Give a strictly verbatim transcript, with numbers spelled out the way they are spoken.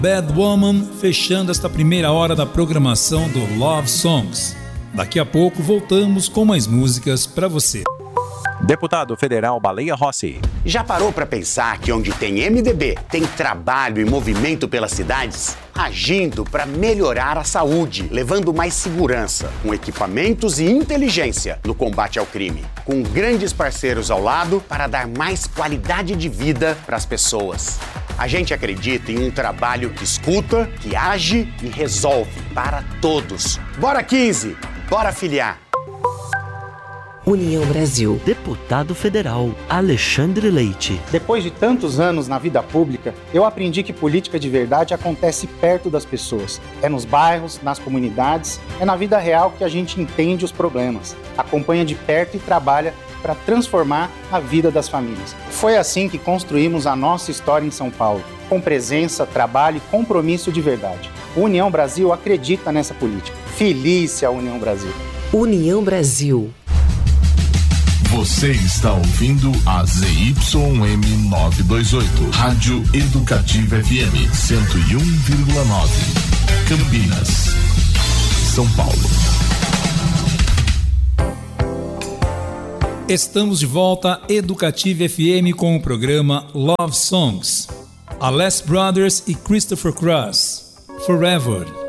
Bad Woman, fechando esta primeira hora da programação do Love Songs. Daqui a pouco voltamos com mais músicas para você. Deputado Federal Baleia Rossi. Já parou para pensar que onde tem M D B, tem trabalho e movimento pelas cidades? Agindo para melhorar a saúde, levando mais segurança, com equipamentos e inteligência no combate ao crime. Com grandes parceiros ao lado para dar mais qualidade de vida para as pessoas. A gente acredita em um trabalho que escuta, que age e resolve para todos. Bora quinze! Bora filiar! União Brasil. Deputado Federal Alexandre Leite. Depois de tantos anos na vida pública, eu aprendi que política de verdade acontece perto das pessoas. É nos bairros, nas comunidades, é na vida real que a gente entende os problemas, acompanha de perto e trabalha para transformar a vida das famílias. Foi assim que construímos a nossa história em São Paulo, com presença, trabalho e compromisso de verdade. A União Brasil acredita nessa política. Feliz a União Brasil. União Brasil. Você está ouvindo a Z Y M novecentos e vinte e oito, Rádio Educativa F M cento e um vírgula nove, Campinas, São Paulo. Estamos de volta à Educativa F M com o programa Love Songs. Aless Brothers e Christopher Cross, Forever.